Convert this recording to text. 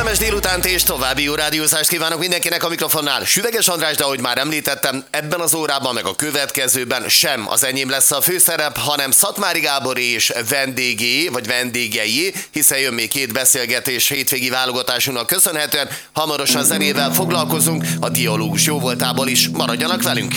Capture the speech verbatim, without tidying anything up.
Kellemes délutánt és további jó rádiózást kívánok mindenkinek a mikrofonnál. Süveges András, de ahogy már említettem, ebben az órában meg a következőben sem az enyém lesz a főszerep, hanem Szatmári Gábor és vendégé, vagy vendégei, hiszen jön még két beszélgetés hétvégi válogatásunknak köszönhetően. Hamarosan zenével foglalkozunk, a dialógus jóvoltából is. Maradjanak velünk!